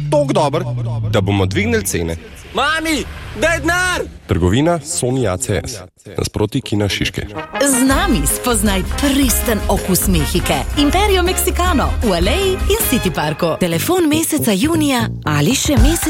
tako dober, da bomo dvignili cene. Mami, daj denar! Trgovina Sony ACS. Nasproti Kina Šiške. Z nami spoznaj pristen okus Mehike. Imperio Mexicano v Aleji in City Parku. Telefon meseca junija ali še mesec